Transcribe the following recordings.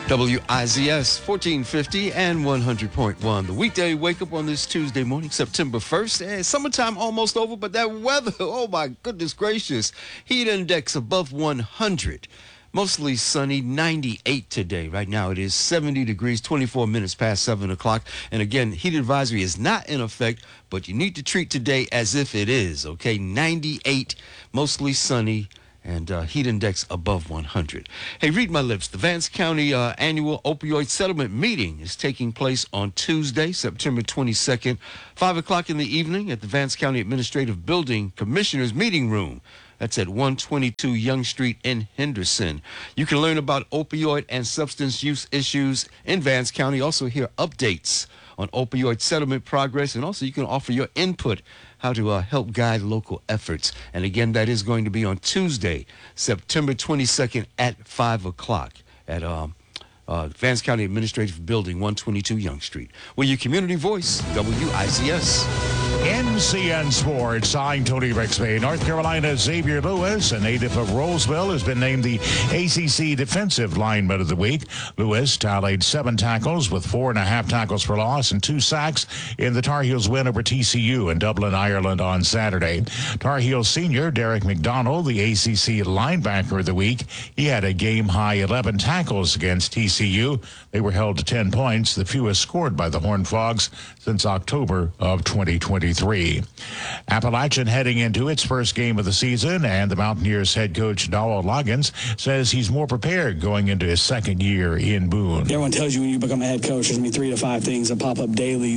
WIZS 1450 and 100.1. The weekday wake up on this Tuesday morning, September 1st. And summertime almost over, but that weather, oh my goodness gracious. Heat index above 100. Mostly sunny, 98 today. Right now it is 70 degrees, 24 minutes past 7 o'clock. And again, heat advisory is not in effect, but you need to treat today as if it is, okay? 98, mostly sunny, and heat index above 100. Hey, read my lips. The Vance County annual opioid settlement meeting is taking place on Tuesday, September 22nd, 5 o'clock in the evening at the Vance County Administrative Building Commissioners Meeting Room. That's at 122 Young Street in Henderson. You can learn about opioid and substance use issues in Vance County. Also hear updates on opioid settlement progress, and also you can offer your input how to help guide local efforts. And again, that is going to be on Tuesday, September 22nd at 5 o'clock at Vance County Administrative Building, 122 Young Street. Well, your community voice, WIZS. NCN Sports. I'm Tony Rexby. North Carolina's Xavier Lewis, a native of Roseville, has been named the ACC Defensive Lineman of the Week. Lewis tallied 7 tackles with 4.5 tackles for loss and 2 sacks in the Tar Heels win over TCU in Dublin, Ireland on Saturday. Tar Heels senior Derek McDonald, the ACC Linebacker of the Week. He had a game-high 11 tackles against TCU. They were held to 10 points, the fewest scored by the Horned Frogs since October of 2023. Appalachian heading into its first game of the season, and the Mountaineers head coach Dowell Loggins says he's more prepared going into his second year in Boone. Everyone tells you when you become a head coach, there's going to be 3 to 5 things that pop up daily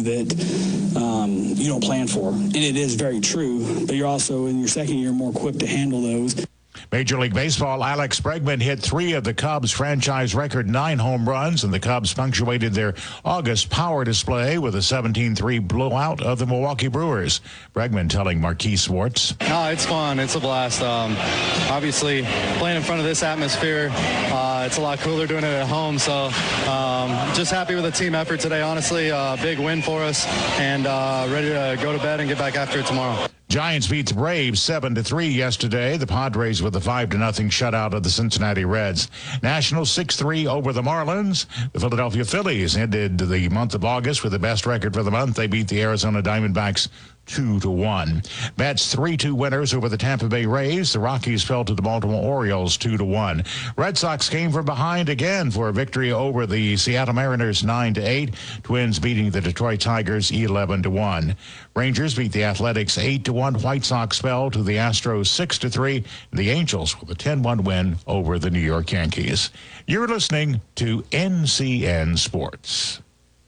that you don't plan for. And it is very true, but you're also in your second year more equipped to handle those. Major League Baseball, Alex Bregman hit 3 of the Cubs' franchise record 9 home runs, and the Cubs punctuated their August power display with a 17-3 blowout of the Milwaukee Brewers. Bregman telling Marquis Swartz. No, it's fun. It's a blast. Obviously, playing in front of this atmosphere, it's a lot cooler doing it at home. So just happy with the team effort today. Honestly, big win for us, and ready to go to bed and get back after it tomorrow. Giants beat the Braves 7-3 yesterday. The Padres with a 5-0 shutout of the Cincinnati Reds. Nationals 6-3 over the Marlins. The Philadelphia Phillies ended the month of August with the best record for the month. They beat the Arizona Diamondbacks 2-1. Mets 3-2 winners over the Tampa Bay Rays. The Rockies fell to the Baltimore Orioles 2-1. Red Sox came from behind again for a victory over the Seattle Mariners 9-8. Twins beating the Detroit Tigers 11-1. Rangers beat the Athletics 8-1. White Sox fell to the Astros 6-3. The Angels with a 10-1 win over the New York Yankees. You're listening to NCN Sports.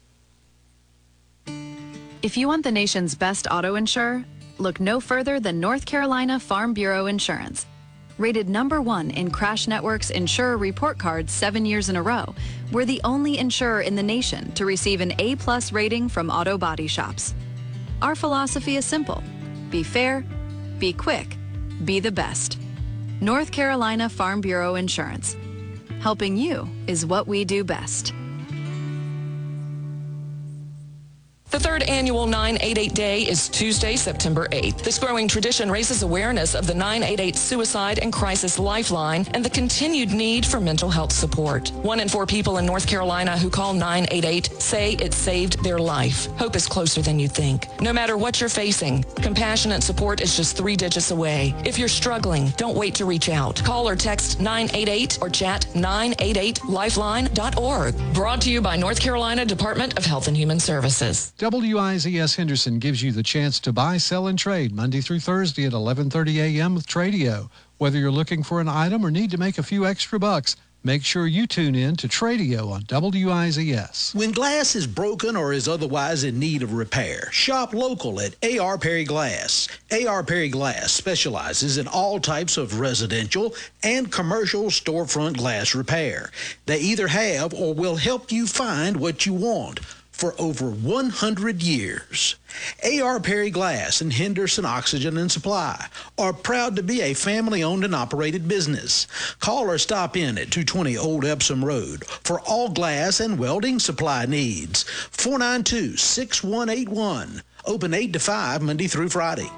If you want the nation's best auto insurer, look no further than North Carolina Farm Bureau Insurance. Rated #1 in Crash Network's Insurer Report Card 7 years in a row, we're the only insurer in the nation to receive an A+ rating from auto body shops. Our philosophy is simple: be fair, be quick, be the best. North Carolina Farm Bureau Insurance. Helping you is what we do best. The third annual 988 Day is Tuesday, September 8th. This growing tradition raises awareness of the 988 Suicide and Crisis Lifeline and the continued need for mental health support. 1 in 4 people in North Carolina who call 988 say it saved their life. Hope is closer than you think. No matter what you're facing, compassionate support is just 3 digits away. If you're struggling, don't wait to reach out. Call or text 988 or chat 988lifeline.org. Brought to you by North Carolina Department of Health and Human Services. WIZS Henderson gives you the chance to buy, sell, and trade Monday through Thursday at 11:30 a.m. with Tradio. Whether you're looking for an item or need to make a few extra bucks, make sure you tune in to Tradio on WIZS. When glass is broken or is otherwise in need of repair, shop local at A.R. Perry Glass. A.R. Perry Glass specializes in all types of residential and commercial storefront glass repair. They either have or will help you find what you want for over 100 years. A.R. Perry Glass and Henderson Oxygen and Supply are proud to be a family-owned and operated business. Call or stop in at 220 Old Epsom Road for all glass and welding supply needs. 492-6181. Open 8 to 5 Monday through Friday.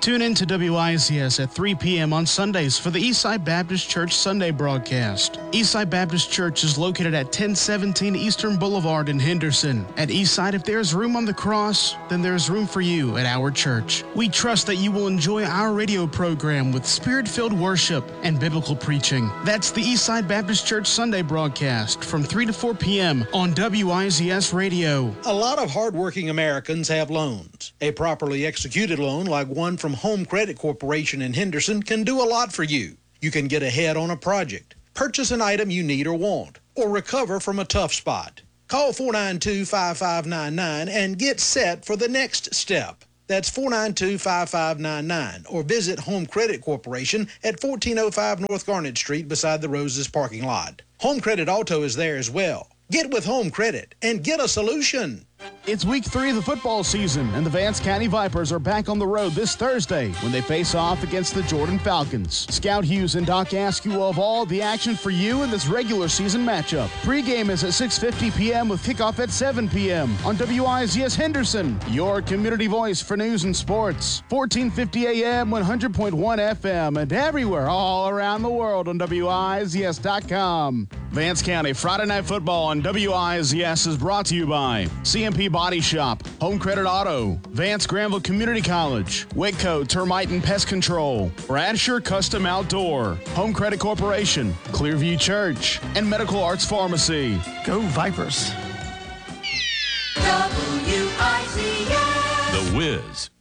Tune in to WICS at 3 p.m. on Sundays for the Eastside Baptist Church Sunday broadcast. Eastside Baptist Church is located at 1017 Eastern Boulevard in Henderson. At Eastside, if there's room on the cross, then there's room for you at our church. We trust that you will enjoy our radio program with spirit-filled worship and biblical preaching. That's the Eastside Baptist Church Sunday broadcast from 3 to 4 p.m. on WICS Radio. A lot of hardworking Americans have loans. A properly executed loan like one from Home Credit Corporation in Henderson can do a lot for you. You can get ahead on a project, purchase an item you need or want, or recover from a tough spot. Call 492-5599 and get set for the next step. That's 492-5599, or visit Home Credit Corporation at 1405 North Garnet Street beside the Roses parking lot. Home Credit Auto is there as well. Get with Home Credit and get a solution. It's week 3 of the football season, and the Vance County Vipers are back on the road this Thursday when they face off against the Jordan Falcons. Scout Hughes and Doc Askew will have all the action for you in this regular season matchup. Pre-game is at 6:50 p.m. with kickoff at 7 p.m. on WICS Henderson, your community voice for news and sports. 1450 a.m., 100.1 FM, and everywhere all around the world on WICS.com. Vance County Friday Night Football on WICS is brought to you by CMP Body Shop, Home Credit Auto, Vance Granville Community College, Whitco Termite and Pest Control, Bradshaw Custom Outdoor, Home Credit Corporation, Clearview Church, and Medical Arts Pharmacy. Go Vipers. WICS. The Wiz.